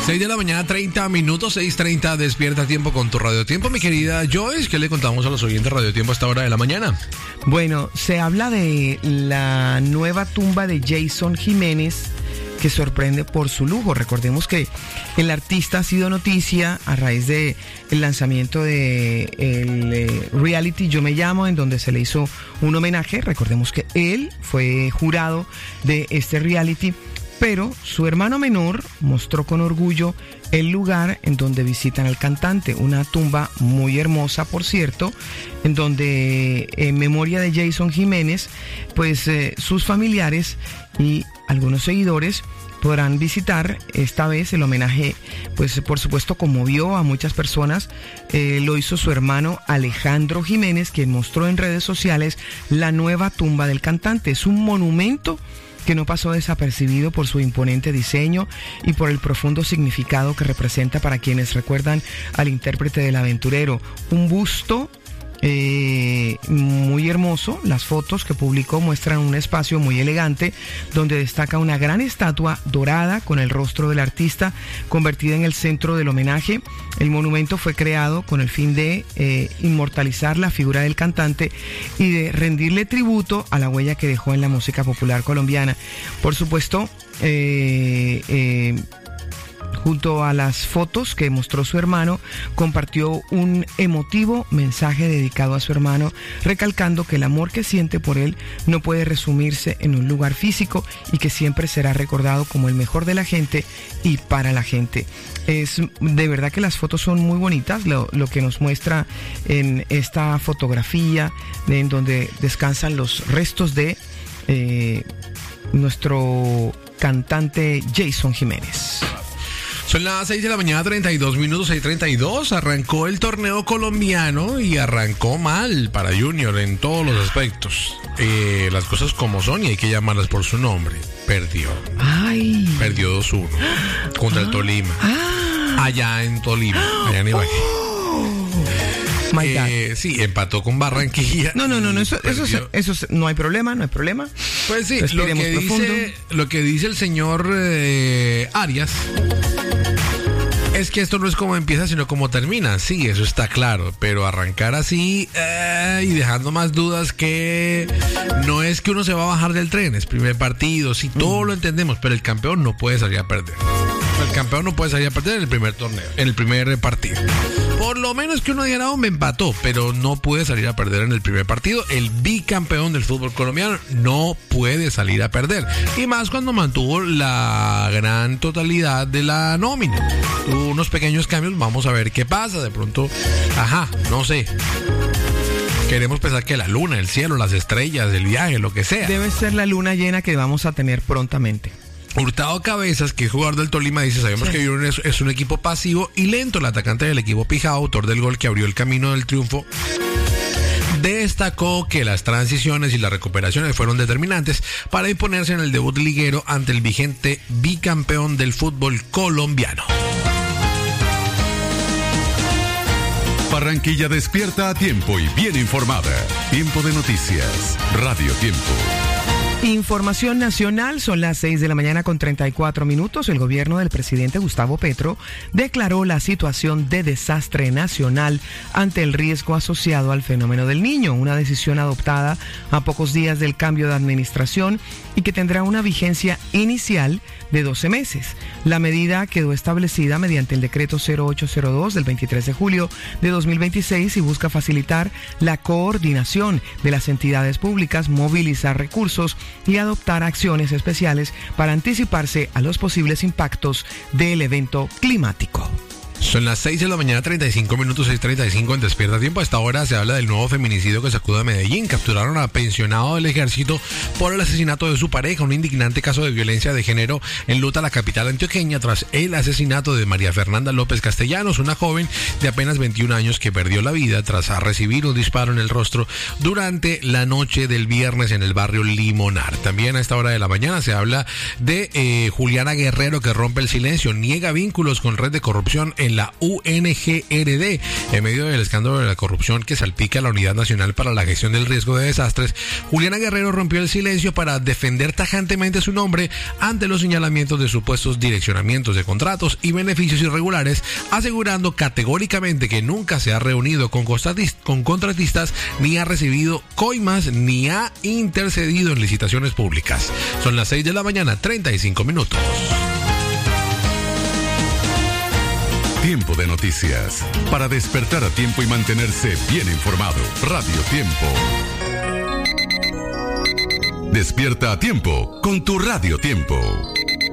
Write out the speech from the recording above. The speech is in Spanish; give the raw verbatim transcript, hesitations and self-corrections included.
seis de la mañana, treinta minutos, seis treinta, despierta tiempo con tu Radio Tiempo. Mi querida Joyce, ¿qué le contamos a los oyentes Radio Tiempo a esta hora de la mañana? Bueno, se habla de la nueva tumba de Jason Jiménez, que sorprende por su lujo. Recordemos que el artista ha sido noticia a raíz de el lanzamiento de el eh, reality Yo Me Llamo, en donde se le hizo un homenaje. Recordemos que él fue jurado de este reality, pero su hermano menor mostró con orgullo el lugar en donde visitan al cantante, una tumba muy hermosa, por cierto, en donde en memoria de Jason Jiménez, pues eh, sus familiares y algunos seguidores podrán visitar. Esta vez el homenaje, pues por supuesto conmovió a muchas personas. Eh, lo hizo su hermano Alejandro Jiménez, quien mostró en redes sociales la nueva tumba del cantante. Es un monumento que no pasó desapercibido por su imponente diseño y por el profundo significado que representa para quienes recuerdan al intérprete del aventurero. Un busto Eh, muy hermoso. Las fotos que publicó muestran un espacio muy elegante donde destaca una gran estatua dorada con el rostro del artista convertida en el centro del homenaje. El monumento fue creado con el fin de eh, inmortalizar la figura del cantante y de rendirle tributo a la huella que dejó en la música popular colombiana. Por supuesto, eh, eh, junto a las fotos que mostró su hermano, compartió un emotivo mensaje dedicado a su hermano, recalcando que el amor que siente por él no puede resumirse en un lugar físico y que siempre será recordado como el mejor de la gente y para la gente. Es de verdad que las fotos son muy bonitas, lo, lo que nos muestra en esta fotografía, en donde descansan los restos de eh, nuestro cantante Jason Jiménez. Son las seis de la mañana, treinta y dos minutos, seis treinta y dos. Arrancó el torneo colombiano y arrancó mal para Junior en todos los aspectos. Eh, las cosas como son y hay que llamarlas por su nombre. Perdió. Ay. Perdió dos uno contra ah. el Tolima. Ah. Allá en Tolima, allá en Ibagué. My eh, sí, empató con Barranquilla. No, no, no, no eso, eso, eso, eso no hay problema, no hay problema. Pues sí, lo que, dice, lo que dice el señor eh, Arias es que esto no es como empieza, sino como termina. Sí, eso está claro, pero arrancar así eh, y dejando más dudas, que no es que uno se va a bajar del tren, es primer partido, sí, todo mm. lo entendemos, pero el campeón no puede salir a perder. El campeón no puede salir a perder en el primer torneo, en el primer partido. Por lo menos que uno diga, me empató, pero no puede salir a perder en el primer partido. El bicampeón del fútbol colombiano no puede salir a perder. Y más cuando mantuvo la gran totalidad de la nómina. Tuvo unos pequeños cambios, vamos a ver qué pasa. De pronto, ajá, no sé. Queremos pensar que la luna, el cielo, las estrellas, el viaje, lo que sea. Debe ser la luna llena que vamos a tener prontamente. Hurtado Cabezas, que es jugador del Tolima, dice: sabemos sí. que Junior es, es un equipo pasivo y lento. El atacante del equipo Pijao, autor del gol que abrió el camino del triunfo, destacó que las transiciones y las recuperaciones fueron determinantes para imponerse en el debut liguero ante el vigente bicampeón del fútbol colombiano. Barranquilla despierta a tiempo y bien informada. Tiempo de noticias. Radio Tiempo. Información nacional, son las seis de la mañana con treinta y cuatro minutos. El gobierno del presidente Gustavo Petro declaró la situación de desastre nacional ante el riesgo asociado al fenómeno del Niño, una decisión adoptada a pocos días del cambio de administración y que tendrá una vigencia inicial de doce meses. La medida quedó establecida mediante el decreto cero ocho cero dos del veintitrés de julio de dos mil veintiséis y busca facilitar la coordinación de las entidades públicas, movilizar recursos y adoptar acciones especiales para anticiparse a los posibles impactos del evento climático. Son las seis de la mañana, treinta y cinco minutos, seis treinta y cinco en Despierta Tiempo. A esta hora se habla del nuevo feminicidio que sacude a Medellín. Capturaron a pensionado del ejército por el asesinato de su pareja. Un indignante caso de violencia de género enluta la capital antioqueña tras el asesinato de María Fernanda López Castellanos, una joven de apenas veintiún años que perdió la vida tras recibir un disparo en el rostro durante la noche del viernes en el barrio Limonar. También a esta hora de la mañana se habla de eh, Juliana Guerrero, que rompe el silencio, niega vínculos con red de corrupción en en la U N G R D. En medio del escándalo de la corrupción que salpica a la Unidad Nacional para la Gestión del Riesgo de Desastres, Juliana Guerrero rompió el silencio para defender tajantemente su nombre ante los señalamientos de supuestos direccionamientos de contratos y beneficios irregulares, asegurando categóricamente que nunca se ha reunido con, con contratistas, ni ha recibido coimas, ni ha intercedido en licitaciones públicas. Son las seis de la mañana, treinta y cinco minutos. Tiempo de noticias. Para despertar a tiempo y mantenerse bien informado. Radio Tiempo. Despierta a tiempo con tu Radio Tiempo.